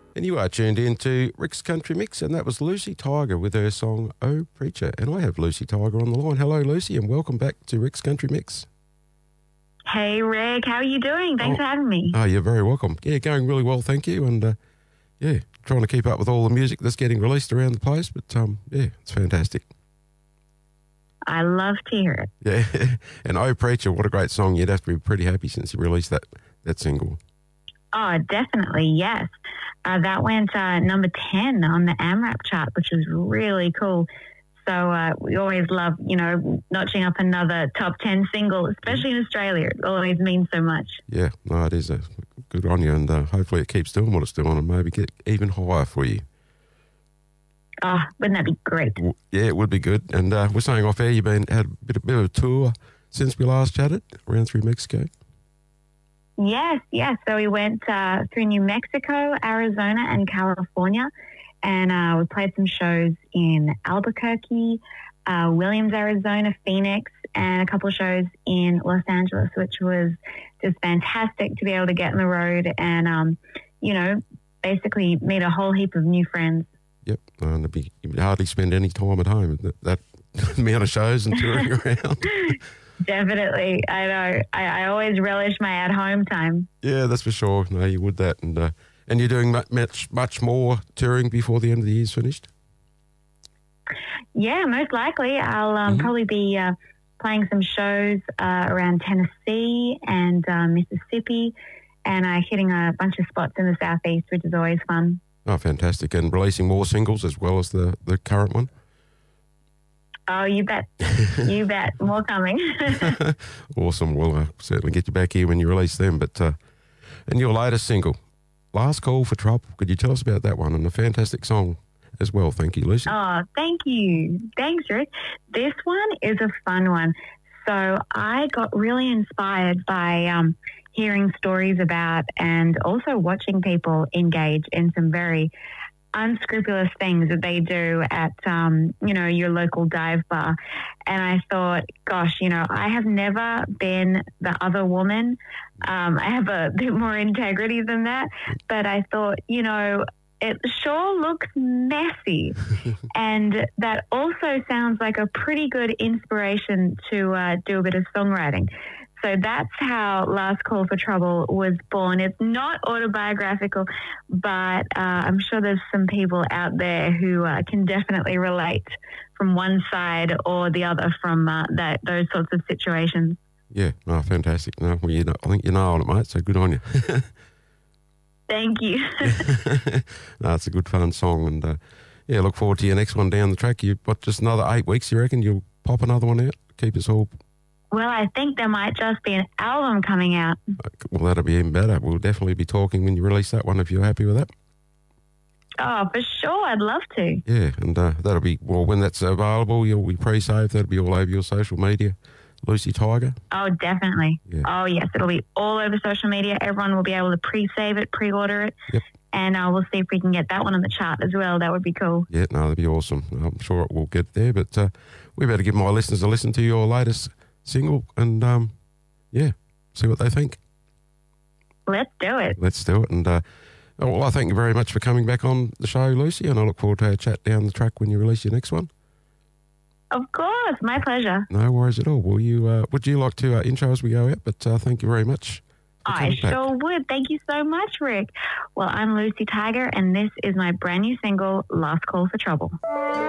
And you are tuned in to Rick's Country Mix, and that was Lucy Tiger with her song, Oh Preacher. And I have Lucy Tiger on the line. Hello, Lucy, and welcome back to Rick's Country Mix. Hey, Rick. How are you doing? Thanks for having me. Oh, you're very welcome. Yeah, going really well, thank you. And, trying to keep up with all the music that's getting released around the place. But, it's fantastic. I love to hear it. Yeah, and Oh Preacher, what a great song. You'd have to be pretty happy since you released that single. Oh, definitely, yes. That went number 10 on the AMRAP chart, which was really cool. So we always love, notching up another top 10 single, especially in Australia. It always means so much. Yeah, no, it is. Good on you, and hopefully it keeps doing what it's doing and maybe get even higher for you. Oh, wouldn't that be great? Yeah, it would be good. And we're saying off air, you've had a bit of a tour since we last chatted, around through Mexico. Yes. So we went through New Mexico, Arizona, and California, and we played some shows in Albuquerque, Williams, Arizona, Phoenix, and a couple of shows in Los Angeles, which was just fantastic to be able to get on the road and, basically meet a whole heap of new friends. Yep, and you'd hardly spend any time at home. That amount of shows and touring around. Definitely. I know. I always relish my at-home time. Yeah, that's for sure. No, you would that. And you're doing much more touring before the end of the year's finished? Yeah, most likely. I'll probably be playing some shows around Tennessee and Mississippi, and hitting a bunch of spots in the Southeast, which is always fun. Oh, fantastic. And releasing more singles as well as the current one? Oh, you bet. You bet. More coming. Awesome. We'll certainly get you back here when you release them. But and your latest single, Last Call for Trouble, could you tell us about that one? And a fantastic song as well. Thank you, Lucy. Oh, thank you. Thanks, Rick. This one is a fun one. So I got really inspired by hearing stories about and also watching people engage in some very unscrupulous things that they do at, your local dive bar. And I thought, gosh, I have never been the other woman. I have a bit more integrity than that. But I thought, it sure looks messy. And that also sounds like a pretty good inspiration to do a bit of songwriting. So that's how Last Call for Trouble was born. It's not autobiographical, but I'm sure there's some people out there who can definitely relate from one side or the other from those sorts of situations. Yeah, oh, fantastic. No, well, I think you nailed it, mate, so good on you. Thank you. No, it's a good fun song, and look forward to your next one down the track. You've got just another 8 weeks, you reckon? You'll pop another one out? Keep us all... Well, I think there might just be an album coming out. Well, that'll be even better. We'll definitely be talking when you release that one if you're happy with that. Oh, for sure. I'd love to. Yeah, and that'll be, when that's available, you'll be pre-saved. That'll be all over your social media. Lucy Tiger. Oh, definitely. Yeah. Oh, yes. It'll be all over social media. Everyone will be able to pre-save it, pre-order it. Yep. And we'll see if we can get that one on the chart as well. That would be cool. Yeah, no, that'd be awesome. I'm sure it will get there. But we better give my listeners a listen to your latest single and, see what they think. Let's do it. Let's do it. And, I thank you very much for coming back on the show, Lucy, and I look forward to our chat down the track when you release your next one. Of course. My pleasure. No worries at all. Would you like to intro as we go out? But thank you very much. I sure would. Thank you so much, Rick. Well, I'm Lucy Tiger, and this is my brand new single, Last Call for Trouble.